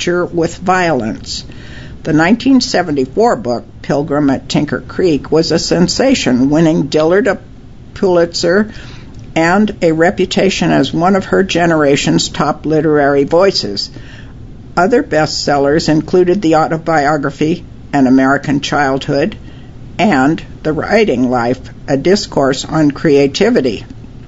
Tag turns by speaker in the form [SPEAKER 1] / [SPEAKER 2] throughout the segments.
[SPEAKER 1] nature with violence. The 1974 book, Pilgrim at Tinker Creek, was a sensation, winning Dillard a Pulitzer and a reputation as one of her generation's top literary voices. Other bestsellers included the autobiography, An American Childhood, and The Writing Life, a discourse on creativity.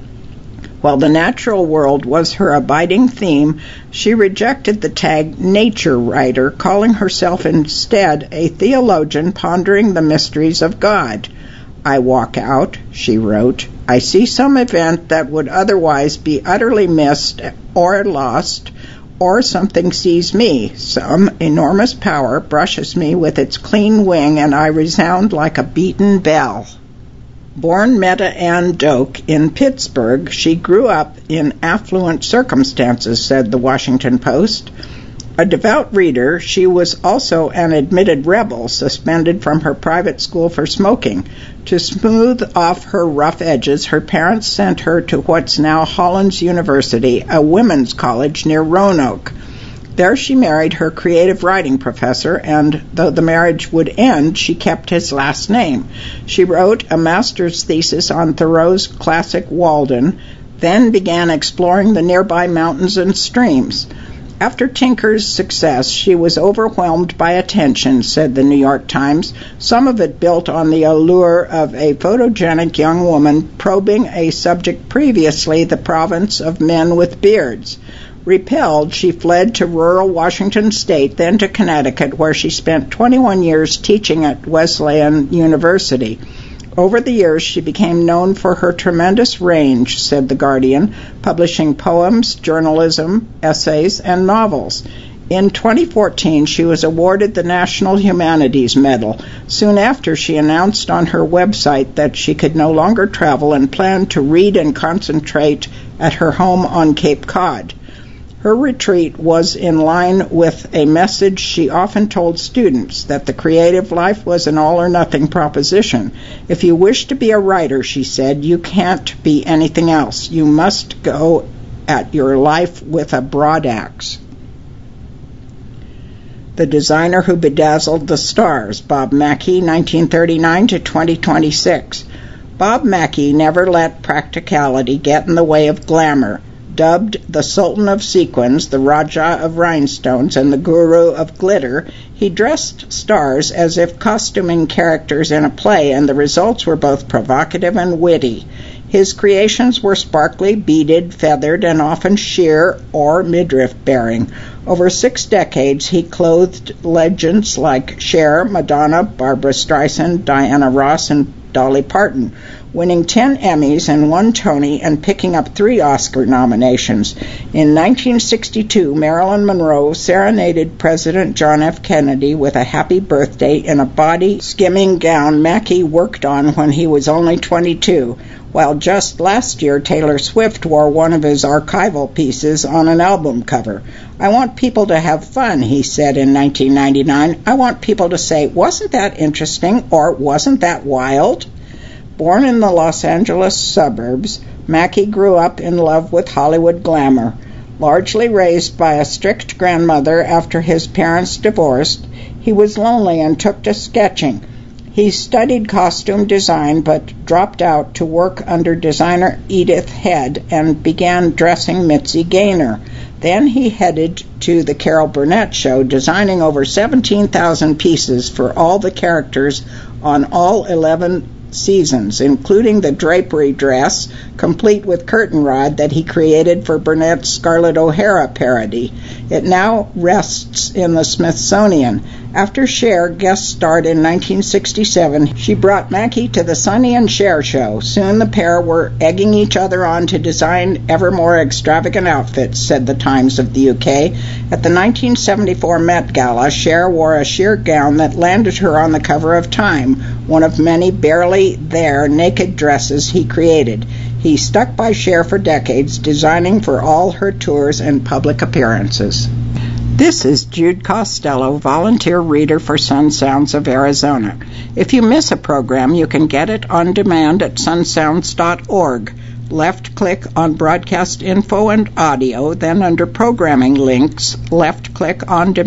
[SPEAKER 1] While the natural world was her abiding theme, she rejected the tag nature writer, calling herself instead a theologian pondering the mysteries of God. I walk out, she wrote. I see some event that would otherwise be utterly missed or lost, or something sees me. Some enormous power brushes me with its clean wing, and I resound like a beaten bell. Born Meta Ann Doak in Pittsburgh, she grew up in affluent circumstances, said the Washington Post. A devout reader, she was also an admitted rebel, suspended from her private school for smoking. To smooth off her rough edges, her parents sent her to what's now Hollins University, a women's college near Roanoke. There she married her creative writing professor, and though the marriage would end, she kept his last name. She wrote a master's thesis on Thoreau's classic Walden, then began exploring the nearby mountains and streams. After Tinker's success, she was overwhelmed by attention, said the New York Times, some of it built on the allure of a photogenic young woman probing a subject previously the province of men with beards. Repelled, she fled to rural Washington State, then to Connecticut, where she spent 21 years teaching at Wesleyan University. Over the years, she became known for her tremendous range, said The Guardian, publishing poems, journalism, essays, and novels. In 2014, she was awarded the National Humanities Medal. Soon after, she announced on her website that she could no longer travel and planned to read and concentrate at her home on Cape Cod. Her retreat was in line with a message she often told students, that the creative life was an all-or-nothing proposition. If you wish to be a writer, she said, you can't be anything else. You must go at your life with a broadaxe. The Designer Who Bedazzled the Stars, Bob Mackie, 1939 to 2026. Bob Mackie never let practicality get in the way of glamour. Dubbed the Sultan of Sequins, the Raja of Rhinestones, and the Guru of Glitter, he dressed stars as if costuming characters in a play, and the results were both provocative and witty. His creations were sparkly, beaded, feathered, and often sheer or midriff-bearing. Over 6 decades, he clothed legends like Cher, Madonna, Barbra Streisand, Diana Ross, and Dolly Parton, winning 10 Emmys and 1 Tony and picking up 3 Oscar nominations. In 1962, Marilyn Monroe serenaded President John F. Kennedy with a happy birthday in a body-skimming gown Mackie worked on when he was only 22, while just last year Taylor Swift wore one of his archival pieces on an album cover. I want people to have fun, he said in 1999. I want people to say, wasn't that interesting, or wasn't that wild? Born in the Los Angeles suburbs, Mackie grew up in love with Hollywood glamour. Largely raised by a strict grandmother after his parents divorced, he was lonely and took to sketching. He studied costume design but dropped out to work under designer Edith Head and began dressing Mitzi Gaynor. Then he headed to the Carol Burnett Show, designing over 17,000 pieces for all the characters on all 11 seasons, including the drapery dress, complete with curtain rod, that he created for Burnett's Scarlett O'Hara parody. It now rests in the Smithsonian. After Cher guest starred in 1967, she brought Mackie to the Sonny and Cher show. Soon the pair were egging each other on to design ever more extravagant outfits, said the Times of the UK. At the 1974 Met Gala, Cher wore a sheer gown that landed her on the cover of Time, one of many barely there naked dresses he created. He stuck by Cher for decades, designing for all her tours and public appearances. This is Jude Costello, volunteer reader for Sun Sounds of Arizona. If you miss a program, you can get it on demand at sunsounds.org. Left-click on Broadcast Info and Audio, then under Programming Links, left-click on Demand.